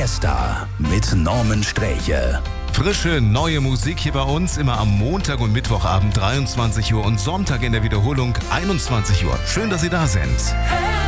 Fiesta mit Norman Sträche. Frische, neue Musik hier bei uns, immer am Montag und Mittwochabend 23 Uhr und Sonntag in der Wiederholung 21 Uhr. Schön, dass Sie da sind.